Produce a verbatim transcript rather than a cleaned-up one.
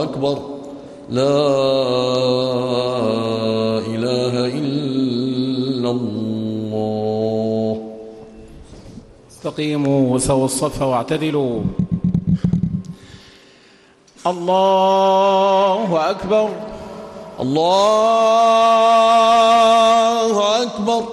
أكبر لا إله إلا الله. استقيموا وسووا الصف واعتدلوا. الله أكبر الله أكبر